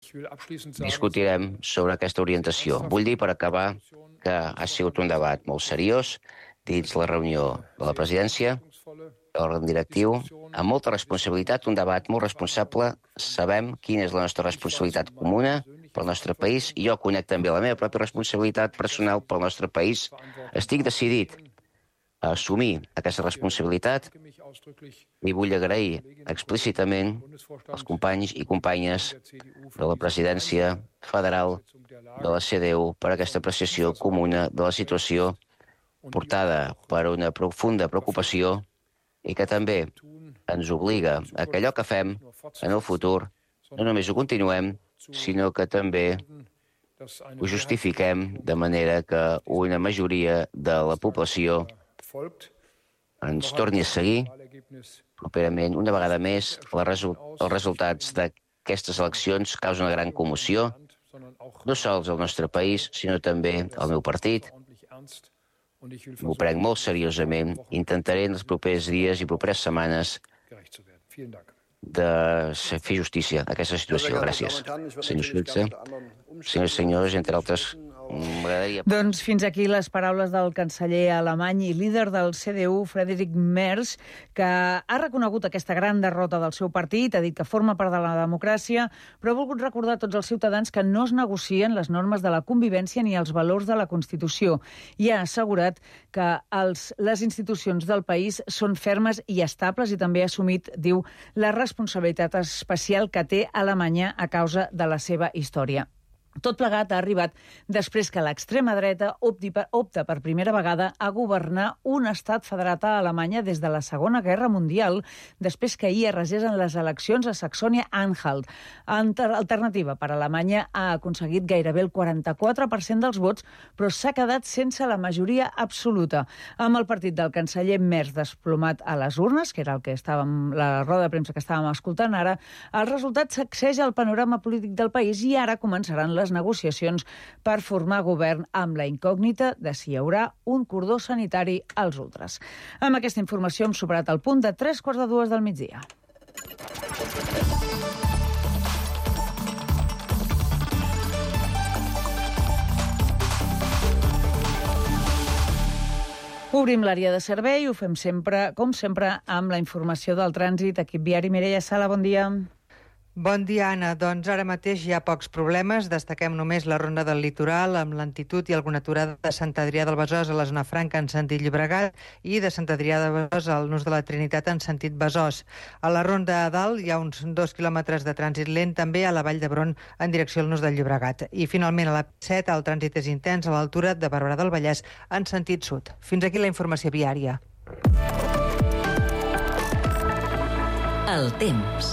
discutirem sobre aquesta orientació. Vull dir, per acabar, que ha sigut un debat molt seriós dins la reunió de la presidència, de l'òrgan directiu, amb molta responsabilitat, un debat molt responsable. Sabem quina és la nostra responsabilitat comuna pel nostre país i jo conec també la meva pròpia responsabilitat personal pel nostre país. Estic decidit a assumir aquesta responsabilitat i vull agrair explícitament als companys i companyes de la presidència federal de la CDU per aquesta apreciació comuna de la situació portada per una profunda preocupació i que també ens obliga a que allò que fem en el futur no només ho continuem, sinó que també ho justifiquem de manera que una majoria de la població ens torni a seguir properament. Una vegada més, els resultats d'aquestes eleccions causen una gran commoció, no sols al nostre país, sinó també al meu partit. M'ho prenc molt seriosament. Intentaré en els propers dies i properes setmanes de fer justícia a aquesta situació. Gràcies. Senyor Schulze, senyors i senyors, entre altres, m'agradaria... Doncs fins aquí les paraules del canceller alemany i líder del CDU, Friedrich Merz, que ha reconegut aquesta gran derrota del seu partit, ha dit que forma part de la democràcia, però ha volgut recordar a tots els ciutadans que no es negocien les normes de la convivència ni els valors de la Constitució, i ha assegurat que les institucions del país són fermes i estables, i també ha assumit, diu, la responsabilitat especial que té Alemanya a causa de la seva història. Tot plegat ha arribat després que l'extrema dreta opta per primera vegada a governar un estat federat a Alemanya des de la Segona Guerra Mundial, després que ahir arrasés en les eleccions a Saxònia-Anhalt. Alternativa per Alemanya ha aconseguit gairebé el 44% dels vots, però s'ha quedat sense la majoria absoluta. Amb el partit del canceller Merz desplomat a les urnes, que era la roda de premsa que estàvem escoltant ara, el resultat sacseja el panorama polític del país i ara començaran les negociacions per formar govern amb la incògnita de si hi haurà un cordó sanitari als ultres. Amb aquesta informació hem superat el punt de 3:45 del migdia. Obrim l'àrea de servei, ho fem sempre, com sempre, amb la informació del trànsit. Equip viari, Mireia Sala, bon dia. Bon dia, Anna. Doncs ara mateix hi ha pocs problemes. Destaquem només la ronda del litoral amb lentitud i alguna aturada de Sant Adrià del Besòs a la zona franca en sentit Llobregat i de Sant Adrià del Besòs al Nus de la Trinitat en sentit Besòs. A la ronda a dalt hi ha uns 2 quilòmetres de trànsit lent també a la Vall d'Hebron en direcció al Nus del Llobregat. I finalment a la P7 el trànsit és intens a l'altura de Barberà del Vallès en sentit sud. Fins aquí la informació viària. El temps.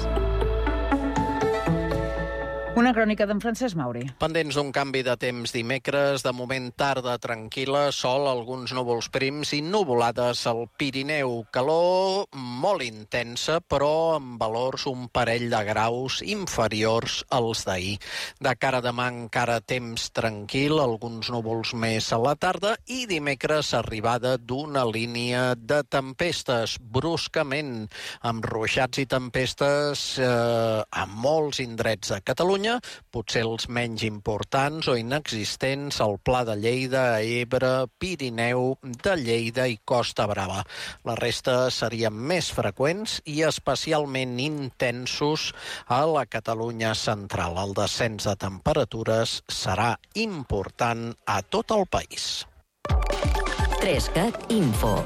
Una crònica d'en Francesc Mauri. Pendents d'un canvi de temps dimecres, de moment tarda tranquil·la, sol, alguns núvols prims i nuvolades al Pirineu. Calor molt intensa, però amb valors un parell de graus inferiors als d'ahir. De cara a demà encara temps tranquil, alguns núvols més a la tarda i dimecres arribada d'una línia de tempestes, bruscament, amb ruixats i tempestes a molts indrets de Catalunya, potser els menys importants o inexistents al Pla de Lleida, Ebre, Pirineu, de Lleida i Costa Brava. La resta serien més freqüents i especialment intensos a la Catalunya central. El descens de temperatures serà important a tot el país. 3CAT Info.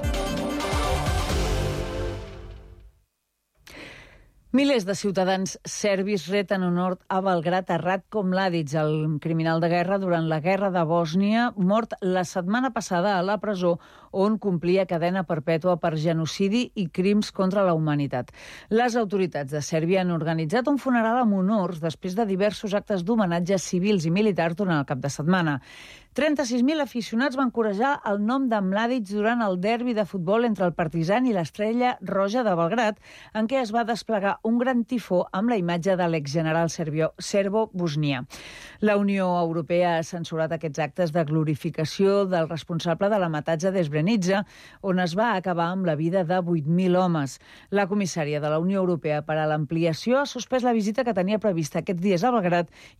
Milers de ciutadans serbis reten honor a Belgrad a Ratko Mladic, el criminal de guerra durant la guerra de Bòsnia, mort la setmana passada a la presó on complia cadena perpètua per genocidi i crims contra la humanitat. Les autoritats de Sèrbia han organitzat un funeral amb honors després de diversos actes d'homenatge civils i militars durant el cap de setmana. 36.000 aficionats van corejar el nom de Mladic durant el derbi de futbol entre el Partizan i l'Estrella Roja de Belgrad, en què es va desplegar un gran tifó amb la imatge de l'exgeneral serbo-bosnià. La Unió Europea ha censurat aquests actes de glorificació del responsable de la matança d'Srebrenica, on es va acabar amb la vida de 8.000 homes. La comissària de la Unió Europea per a l'ampliació ha suspès la visita que tenia prevista aquests dies a Belgrad